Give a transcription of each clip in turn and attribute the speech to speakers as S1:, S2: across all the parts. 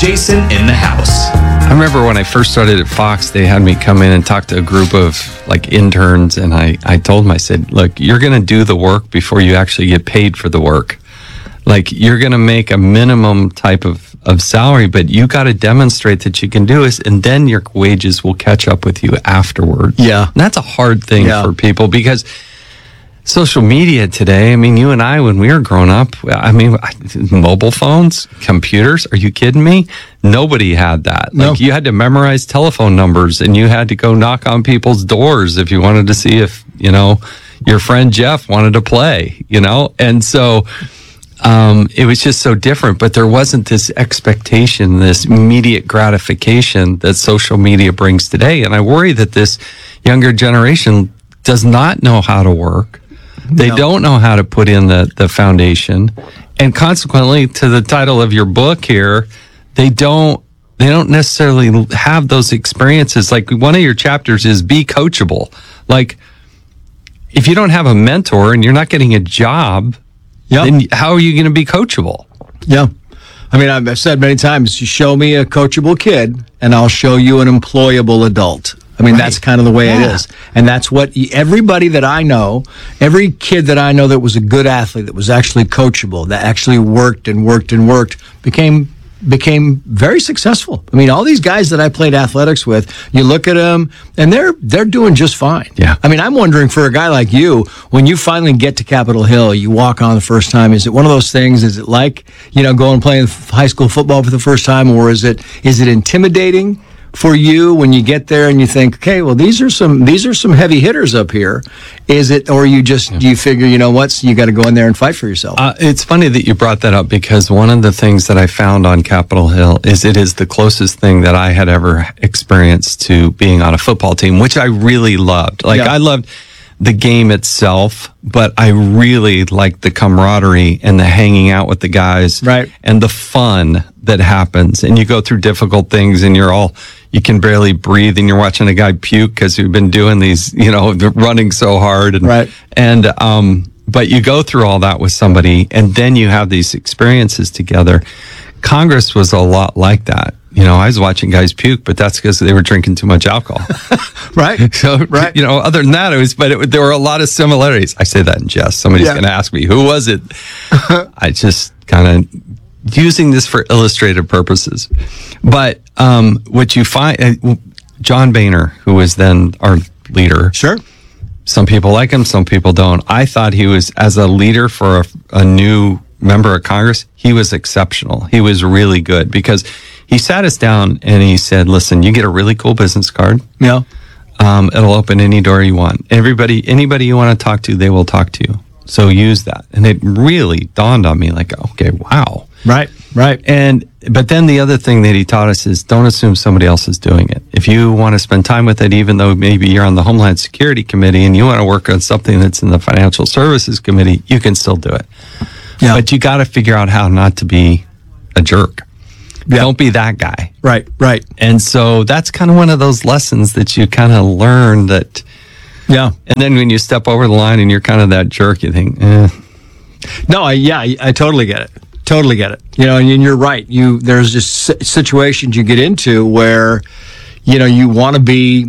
S1: Jason in the House.
S2: I remember when I first started at Fox, they had me come in and talk to a group of like interns. And I told them, I said, look, you're going to do the work before you actually get paid for the work. Like, you're going to make a minimum type of salary, but you got to demonstrate that you can do it, and then your wages will catch up with you afterward.
S3: Yeah.
S2: And that's a hard thing for people, because social media today, I mean, you and I, when we were growing up, I mean, mobile phones, computers, are you kidding me? Nobody had that. Like, you had to memorize telephone numbers, and you had to go knock on people's doors if you wanted to see if, you know, your friend Jeff wanted to play, you know? And so it was just so different, but there wasn't this expectation, this immediate gratification that social media brings today. And I worry that this younger generation does not know how to work. They don't know how to put in the foundation. And consequently, to the title of your book here, they don't necessarily have those experiences. Like, one of your chapters is be coachable. Like, if you don't have a mentor and you're not getting a job, then how are you going to be coachable?
S3: Yeah. I mean, I've said many times, you show me a coachable kid and I'll show you an employable adult. I mean, that's kind of the way it is. And that's what everybody that I know, every kid that I know that was a good athlete, that was actually coachable, that actually worked and worked and worked, became very successful. I mean, all these guys that I played athletics with, you look at them and they're doing just fine.
S2: Yeah.
S3: I mean, I'm wondering, for a guy like you, when you finally get to Capitol Hill, you walk on the first time, is it one of those things? Is it like, you know, going and playing high school football for the first time, or is it intimidating for you when you get there and you think, okay, well, these are some heavy hitters up here? Is it, or you just, do you figure, you know what, you got to go in there and fight for yourself?
S2: It's funny that you brought that up, because one of the things that I found on Capitol Hill is it is the closest thing that I had ever experienced to being on a football team, which I really loved. Like, I loved the game itself, but I really liked the camaraderie and the hanging out with the guys,
S3: right,
S2: and the fun that happens. And you go through difficult things and you can barely breathe, and you're watching a guy puke because you've been doing these, you know, running so hard. And,
S3: right.
S2: And, but you go through all that with somebody, and then you have these experiences together. Congress was a lot like that. You know, I was watching guys puke, but that's because they were drinking too much alcohol.
S3: Right.
S2: So, you know, other than that, there were a lot of similarities. I say that in jest. Somebody's going to ask me, who was it? I just kind of using this for illustrative purposes. But what you find, John Boehner, who was then our leader.
S3: Sure.
S2: Some people like him, some people don't. I thought he was, as a leader for a new member of Congress, he was exceptional. He was really good, because he sat us down and he said, listen, you get a really cool business card.
S3: Yeah.
S2: It'll open any door you want. Anybody you want to talk to, they will talk to you. So use that. And it really dawned on me, like, okay, wow.
S3: Right.
S2: But then the other thing that he taught us is, don't assume somebody else is doing it. If you want to spend time with it, even though maybe you're on the Homeland Security Committee and you want to work on something that's in the Financial Services Committee, you can still do it. Yeah. But you got to figure out how not to be a jerk. Yeah. Don't be that guy.
S3: Right.
S2: And so that's kind of one of those lessons that you kind of learn that.
S3: Yeah.
S2: And then when you step over the line and you're kind of that jerk, you think,
S3: No, I totally get it. Totally get it. You know, and you're right. There's just situations you get into where, you know, you want to be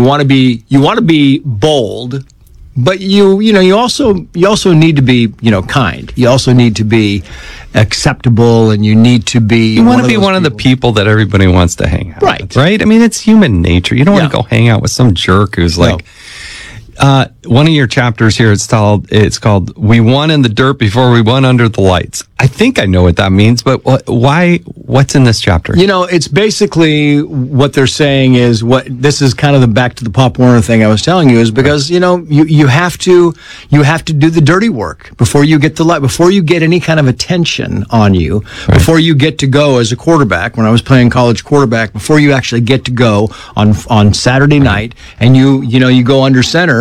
S3: bold, but you also need to be, you know, kind. You also need to be acceptable, and you need to be.
S2: You want to be one of the people that everybody wants to hang out with, right? I mean, it's human nature. You don't want to go hang out with some jerk who's like. One of your chapters here, it's called "We Won in the Dirt Before We Won Under the Lights." I think I know what that means, but why? What's in this chapter?
S3: You know, it's basically what they're saying is this is kind of the back to the Pop Warner thing I was telling you, is because, you know, you have to do the dirty work before you get the light, before you get any kind of attention on you, before you get to go as a quarterback. When I was playing college quarterback, before you actually get to go on Saturday night, and you go under center for the first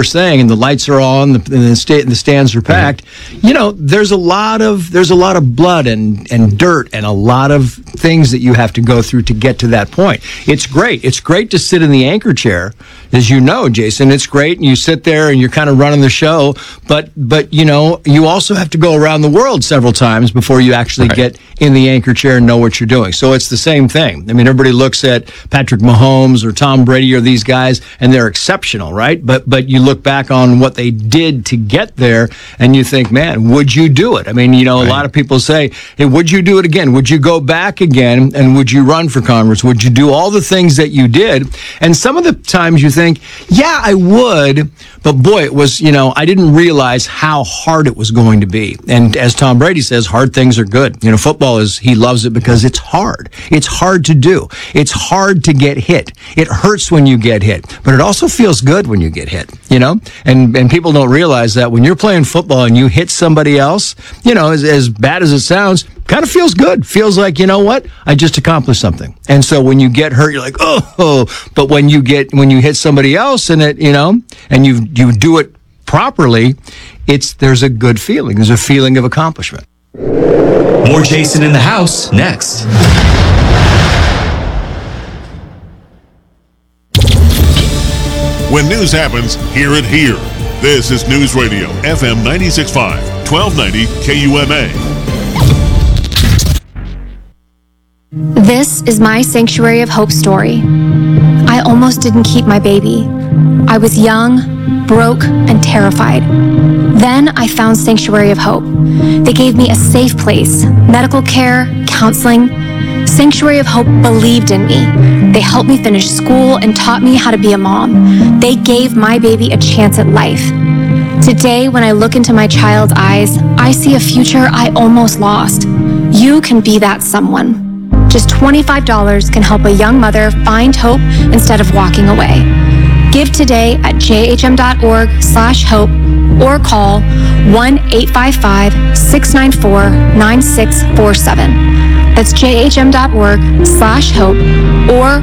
S3: first thing, and the lights are on, the stands are packed, there's a lot of blood and dirt and a lot of things that you have to go through to get to that point. It's great. It's great to sit in the anchor chair, as you know, Jason. It's great, and you sit there and you're kind of running the show. But you also have to go around the world several times before you actually get in the anchor chair and know what you're doing. So it's the same thing. I mean, everybody looks at Patrick Mahomes or Tom Brady or these guys, and they're exceptional, right? But you look back on what they did to get there, and you think, man, would you do it? I mean, a lot of people say, hey, would you do it again? Would you go back again? And would you run for Congress? Would you do all the things that you did? And some of the times you think, yeah, I would, but boy, it was, I didn't realize how hard it was going to be. And as Tom Brady says, hard things are good. Football he loves it because it's hard. It's hard to do. It's hard to get hit. It hurts when you get hit, but it also feels good when you get hit, and people don't realize that when you're playing football and you hit somebody else, as bad as it sounds, kind of feels good. Feels like, what? I just accomplished something. And so when you get hurt, you're like, oh, but when you hit somebody else and it, and you do it properly, there's a good feeling. There's a feeling of accomplishment.
S1: More Jason in the house next.
S4: When news happens, hear it here. This is News Radio, FM 96.5, 1290 KUMA.
S5: This is my Sanctuary of Hope story. I almost didn't keep my baby. I was young, broke, and terrified. Then I found Sanctuary of Hope. They gave me a safe place, medical care, counseling. Sanctuary of Hope believed in me. They helped me finish school and taught me how to be a mom. They gave my baby a chance at life. Today, when I look into my child's eyes, I see a future I almost lost. You can be that someone. Just $25 can help a young mother find hope instead of walking away. Give today at jhm.org/hope or call 1-855-694-9647. That's jhm.org/hope or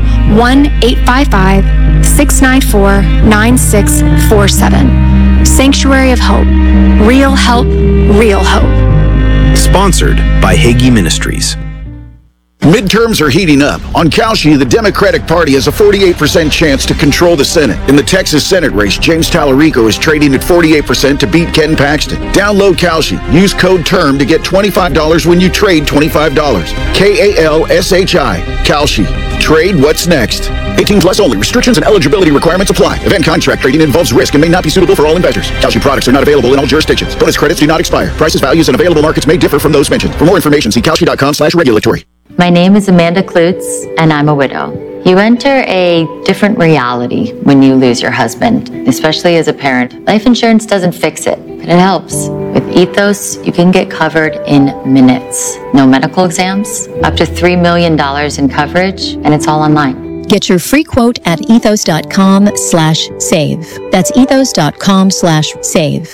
S5: 1-855-694-9647. Sanctuary of Hope. Real help, real hope.
S6: Sponsored by Hagee Ministries. Midterms are heating up. On Kalshi, the Democratic Party has a 48% chance to control the Senate. In the Texas Senate race, James Tallarico is trading at 48% to beat Ken Paxton. Download Kalshi. Use code TERM to get $25 when you trade $25. KALSHI. Kalshi. Trade what's next. 18 plus only. Restrictions and eligibility requirements apply. Event contract trading involves risk and may not be suitable for all investors. Kalshi products are not available in all jurisdictions. Bonus credits do not expire. Prices, values, and available markets may differ from those mentioned. For more information, see kalshi.com/regulatory.
S7: My name is Amanda Klutz, and I'm a widow. You enter a different reality when you lose your husband, especially as a parent. Life insurance doesn't fix it, but it helps. With Ethos, you can get covered in minutes. No medical exams, up to $3 million in coverage, and it's all online.
S8: Get your free quote at ethos.com/save. That's ethos.com/save.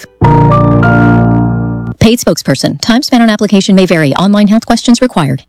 S8: Paid spokesperson. Time spent on application may vary. Online health questions required.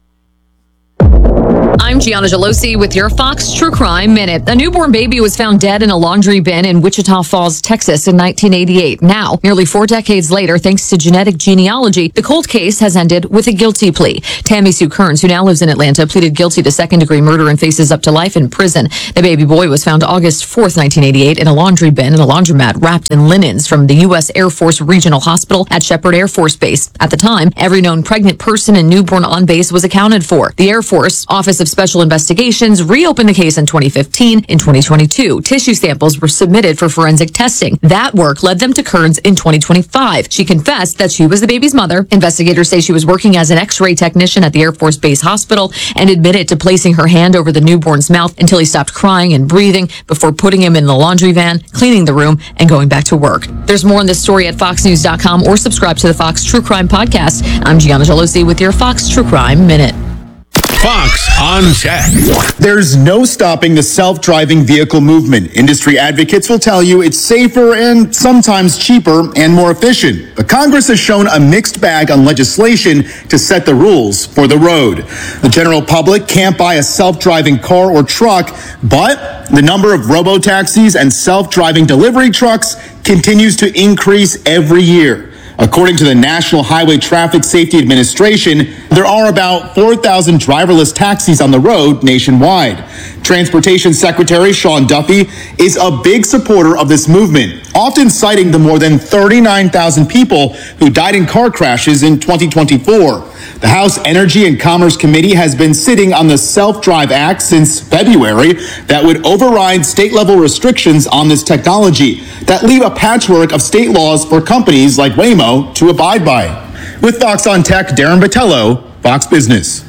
S9: I'm Gianna Gelosi with your Fox True Crime Minute. A newborn baby was found dead in a laundry bin in Wichita Falls, Texas in 1988. Now, nearly 4 decades later, thanks to genetic genealogy, the cold case has ended with a guilty plea. Tammy Sue Kearns, who now lives in Atlanta, pleaded guilty to second-degree murder and faces up to life in prison. The baby boy was found August 4th, 1988 in a laundry bin in a laundromat wrapped in linens from the U.S. Air Force Regional Hospital at Shepherd Air Force Base. At the time, every known pregnant person and newborn on base was accounted for. The Air Force Office of Special Investigations reopened the case in 2015. In 2022, tissue samples were submitted for forensic testing. That work led them to Kearns in 2025. She confessed that she was the baby's mother. Investigators say she was working as an X-ray technician at the Air Force Base Hospital and admitted to placing her hand over the newborn's mouth until he stopped crying and breathing before putting him in the laundry van, cleaning the room, and going back to work. There's more on this story at foxnews.com or subscribe to the Fox True Crime Podcast. I'm Gianna Gelosi with your Fox True Crime Minute.
S4: Fox on Tech.
S10: There's no stopping the self-driving vehicle movement. Industry advocates will tell you it's safer and sometimes cheaper and more efficient. But Congress has shown a mixed bag on legislation to set the rules for the road. The general public can't buy a self-driving car or truck, but The number of robo-taxis and self-driving delivery trucks continues to increase every year. According to the National Highway Traffic Safety Administration, there are about 4,000 driverless taxis on the road nationwide. Transportation Secretary Sean Duffy is a big supporter of this movement, often citing the more than 39,000 people who died in car crashes in 2024. The House Energy and Commerce Committee has been sitting on the Self-Drive Act since February that would override state-level restrictions on this technology that leave a patchwork of state laws for companies like Waymo to abide by. With Fox on Tech, Darren Botello, Fox Business.